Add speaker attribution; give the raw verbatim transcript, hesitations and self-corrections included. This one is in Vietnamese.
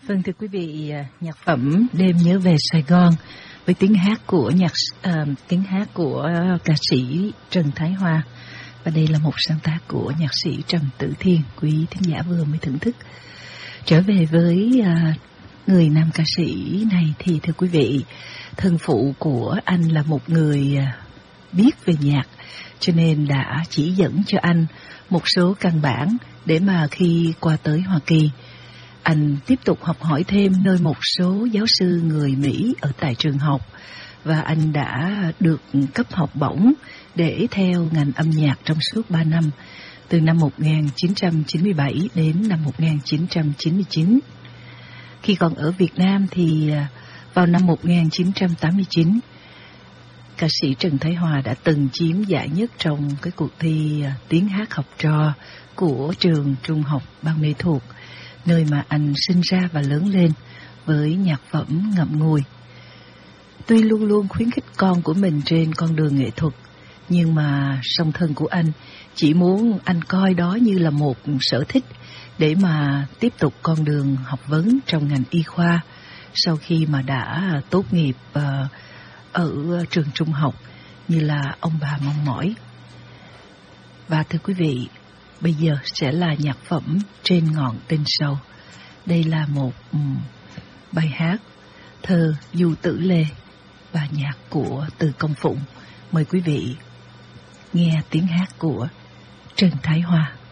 Speaker 1: Vâng, thưa quý vị, nhạc phẩm Đêm Nhớ Về Sài Gòn với tiếng hát của nhạc uh, tiếng hát của ca sĩ Trần Thái Hoa, và đây là một sáng tác của nhạc sĩ Trần Tử Thiên, quý thính giả vừa mới thưởng thức. Trở về với uh, người nam ca sĩ này thì thưa quý vị, thân phụ của anh là một người uh, biết về nhạc, cho nên đã chỉ dẫn cho anh một số căn bản để mà khi qua tới Hoa Kỳ, anh tiếp tục học hỏi thêm nơi một số giáo sư người Mỹ ở tại trường học, và anh đã được cấp học bổng để theo ngành âm nhạc trong suốt ba năm, từ năm một nghìn chín trăm chín mươi bảy đến năm một nghìn chín trăm chín mươi chín. Khi còn ở Việt Nam thì vào năm một nghìn chín trăm tám mươi chín, ca sĩ Trần Thái Hoa đã từng chiếm giải nhất trong cái cuộc thi tiếng hát học trò của trường Trung học Ban Mê Thuột, nơi mà anh sinh ra và lớn lên với nhạc phẩm ngậm ngùi. Tuy luôn luôn khuyến khích con của mình trên con đường nghệ thuật, nhưng mà song thân của anh chỉ muốn anh coi đó như là một sở thích để mà tiếp tục con đường học vấn trong ngành y khoa sau khi mà đã tốt nghiệp uh, ở trường trung học như là ông bà mong mỏi. Và thưa quý vị, bây giờ sẽ là nhạc phẩm Trên Ngọn Tên Sâu. Đây là một um, bài hát thơ Du Tử Lê và nhạc của Từ Công Phụng. Mời quý vị nghe tiếng hát của Trần Thái Hoa.